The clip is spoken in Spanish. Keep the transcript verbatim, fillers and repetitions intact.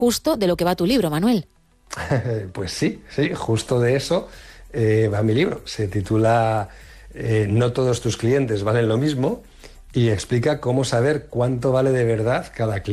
justo de lo que va tu libro, Manuel. Pues sí, sí, justo de eso eh, va mi libro. Se titula eh, No todos tus clientes valen lo mismo y explica cómo saber cuánto vale de verdad cada cliente.